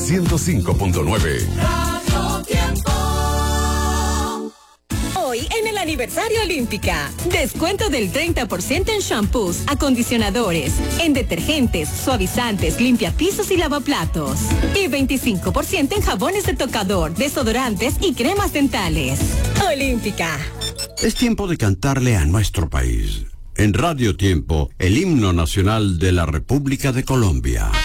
105.9. Radio Tiempo. Hoy en el aniversario Olímpica, descuento del 30% en shampoos, acondicionadores, en detergentes, suavizantes, limpiapisos y lavaplatos. Y 25% en jabones de tocador, desodorantes y cremas dentales. Olímpica. Es tiempo de cantarle a nuestro país. En Radio Tiempo, el himno nacional de la República de Colombia.